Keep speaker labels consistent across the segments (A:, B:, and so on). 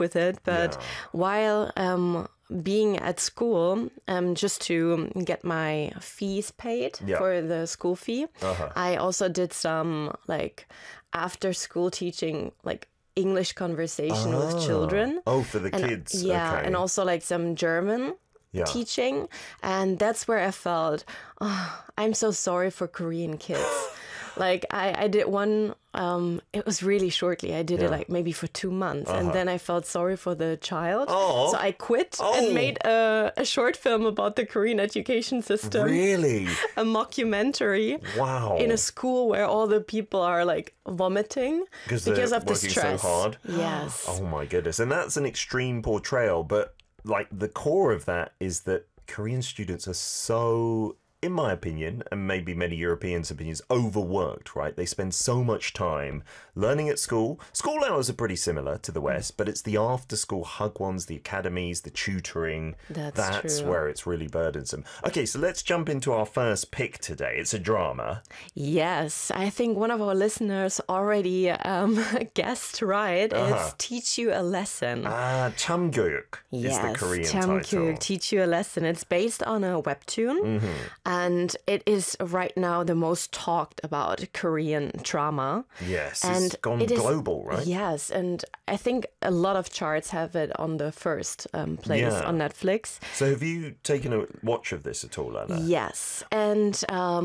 A: with it. But while being at school, just to get my fees paid for the school fee, I also did some like after school teaching, like English conversation with children.
B: Oh, for the kids.
A: Yeah,
B: okay.
A: and also like some German teaching. And that's where I felt, I'm so sorry for Korean kids. Like I did one, it was really shortly. I did it like maybe for 2 months. And then I felt sorry for the child. So I quit and made a short film about the Korean education system.
B: Really?
A: A mockumentary.
B: Wow.
A: In a school where all the people are like vomiting because of the
B: working
A: stress.
B: so hard?
A: Yes.
B: Oh my goodness. And that's an extreme portrayal. But like the core of that is that Korean students are so, in my opinion, and maybe many Europeans' opinions, overworked, right? They spend so much time learning at school. School hours are pretty similar to the West, but it's the after-school hagwons, the academies, the tutoring. That's
A: true.
B: where it's really burdensome. Okay, so let's jump into our first pick today. It's a drama.
A: Yes, I think one of our listeners already guessed right. It's Teach You a Lesson.
B: 참교육 is the Korean title.
A: 참교육, Teach You a Lesson. It's based on a webtoon. And it is right now the most talked about Korean drama.
B: Yes,
A: and
B: it's gone global, right?
A: Yes, and I think a lot of charts have it on the first place on Netflix.
B: So have you taken a watch of this at all, Anna?
A: Yes, and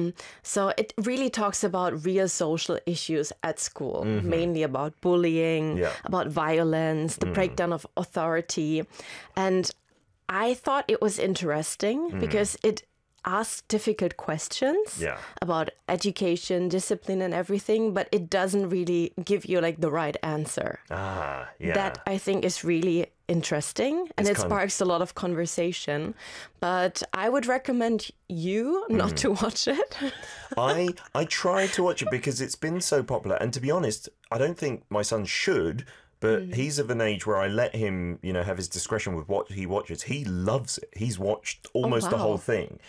A: so it really talks about real social issues at school, mainly about bullying, about violence, the breakdown of authority. And I thought it was interesting because it ask difficult questions about education, discipline and everything, but it doesn't really give you like the right answer. That I think is really interesting and it sparks a lot of conversation. But I would recommend you not to watch it.
B: I tried to watch it because it's been so popular, and to be honest, I don't think my son should. But he's of an age where I let him, you know, have his discretion with what he watches. He loves it. He's watched almost the whole thing.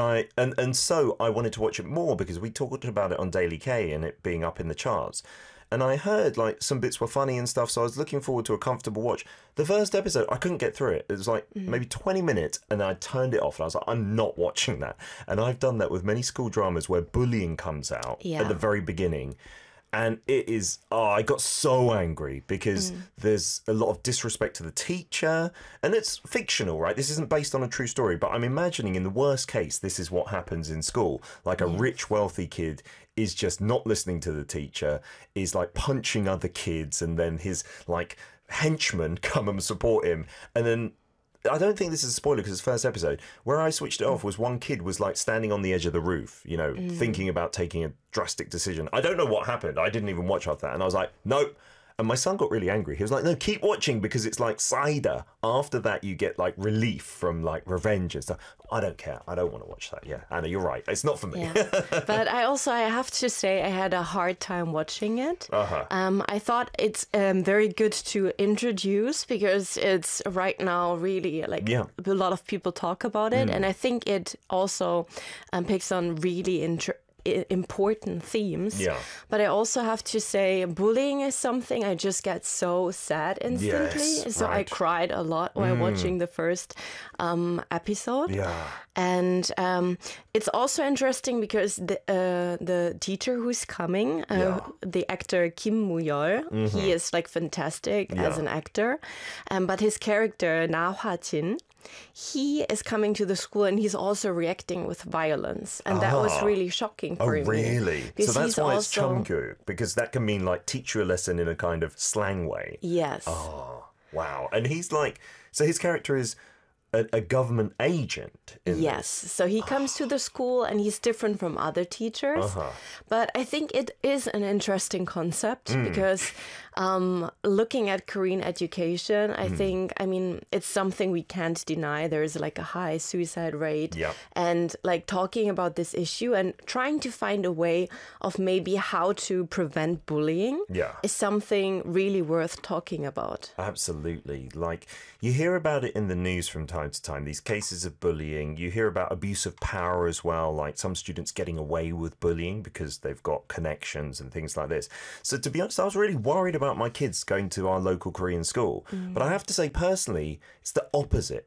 B: And so I wanted to watch it more because we talked about it on Daily K and it being up in the charts. And I heard like some bits were funny and stuff, so I was looking forward to a comfortable watch. The first episode, I couldn't get through it. It was like maybe 20 minutes and I turned it off and I was like, I'm not watching that. And I've done that with many school dramas where bullying comes out at the very beginning. And it is, I got so angry because there's a lot of disrespect to the teacher. And it's fictional, right? This isn't based on a true story. But I'm imagining in the worst case, this is what happens in school. Like a rich, wealthy kid is just not listening to the teacher, is like punching other kids. And then his like henchmen come and support him. And then I don't think this is a spoiler because it's the first episode. Where I switched it off was one kid was like standing on the edge of the roof, you know, thinking about taking a drastic decision. I don't know what happened. I didn't even watch after that. And I was like, nope. And my son got really angry. He was like, no, keep watching because it's like cider. After that, you get like relief from like revenge and stuff. I don't care. I don't want to watch that. Yeah, Anna, you're right. It's not for me.
A: Yeah. But I have to say I had a hard time watching it. I thought it's very good to introduce because it's right now really like a lot of people talk about it. And I think it also picks on really important themes. But I also have to say bullying is something I just get so sad instantly. I cried a lot while watching the first episode. And it's also interesting because the teacher who's coming, the actor Kim Moo-yeol, he is like fantastic as an actor. But his character Na Hwa-jin, he is coming to the school and he's also reacting with violence. And that was really shocking for me.
B: Oh, really? So that's why it's chamgyu, because that can mean like teach you a lesson in a kind of slang way.
A: Yes.
B: Oh, wow. And he's like, so his character is a government agent.
A: Yes. So he comes to the school and he's different from other teachers. But I think it is an interesting concept because looking at Korean education, I think, I mean, it's something we can't deny. There's like a high suicide rate. And like talking about this issue and trying to find a way of maybe how to prevent bullying is something really worth talking about.
B: Absolutely. Like you hear about it in the news from time time to time, these cases of bullying. You hear about abuse of power as well, like some students getting away with bullying because they've got connections and things like this. So to be honest, I was really worried about my kids going to our local Korean school. But I have to say, personally, it's the opposite.